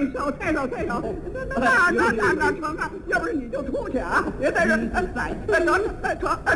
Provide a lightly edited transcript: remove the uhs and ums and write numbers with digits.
少，太少，太少。那成啊！要不是你就出去啊！别在这，来，得了，